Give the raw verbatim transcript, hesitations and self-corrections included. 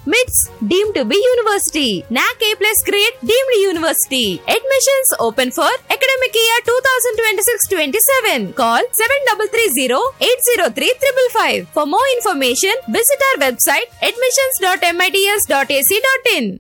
MITS deemed to be university. N A C A plus grade deemed university. Admissions open for academic year twenty twenty-six twenty-seven. Call seven three three zero eight zero three five five five. For more information, visit our website admissions dot mits dot a c dot in.